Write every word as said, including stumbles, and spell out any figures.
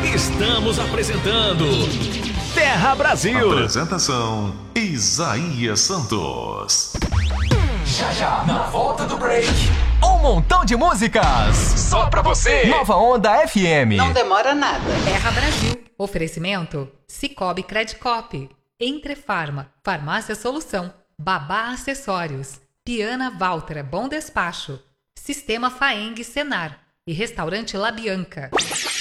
Estamos apresentando Terra Brasil. Apresentação Isaías Santos. Já já, na volta do break, um montão de músicas só pra você. Nova Onda F M. Não demora nada. Terra Brasil. Oferecimento Cicobi Credicop, Entrefarma, Farmácia Solução, Babá Acessórios, Piana Valtra Bom Despacho, Sistema Faeng Senar e Restaurante La Bianca.